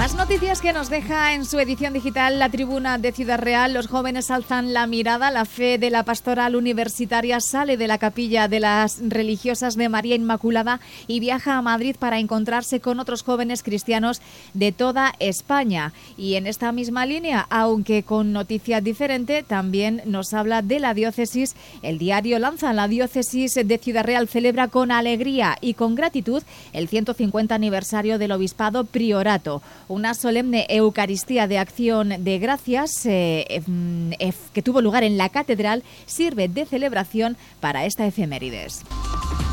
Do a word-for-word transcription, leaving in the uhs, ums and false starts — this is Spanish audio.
Más noticias que nos deja en su edición digital la Tribuna de Ciudad Real. Los jóvenes alzan la mirada. La fe de la pastoral universitaria sale de la capilla de las religiosas de María Inmaculada y viaja a Madrid para encontrarse con otros jóvenes cristianos de toda España. Y en esta misma línea, aunque con noticia diferente, también nos habla de la diócesis. El diario Lanza. La diócesis de Ciudad Real celebra con alegría y con gratitud el ciento cincuenta aniversario del obispado priorato. Una solemne Eucaristía de Acción de Gracias eh, eh, que tuvo lugar en la catedral sirve de celebración para esta efemérides.